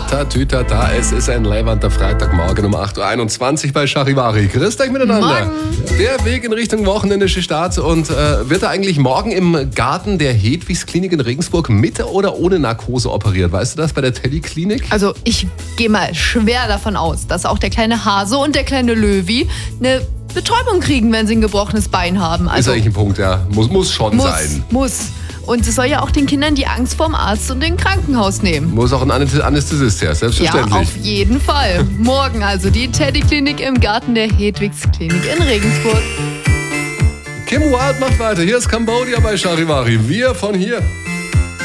Tatatütata, es ist ein leibernder Freitagmorgen um 8.21 Uhr bei Charivari. Grüßt euch miteinander. Morgen. Der Weg in Richtung wochenendische Start. Und wird er eigentlich morgen im Garten der Hedwigsklinik in Regensburg mit oder ohne Narkose operiert? Weißt du das bei der Teddy-Klinik? Also ich gehe mal schwer davon aus, dass auch der kleine Hase und der kleine Löwi eine Betäubung kriegen, wenn sie ein gebrochenes Bein haben. Ist Also eigentlich ein Punkt, ja. Muss schon sein. Muss. Und es soll ja auch den Kindern die Angst vorm Arzt und dem Krankenhaus nehmen. Muss auch ein Anästhesist her, Ja, selbstverständlich. auf jeden Fall. Morgen also die Teddy-Klinik im Garten der Hedwigsklinik in Regensburg. Kim Wilde macht weiter. Hier ist Cambodia bei Charivari. Wir von hier.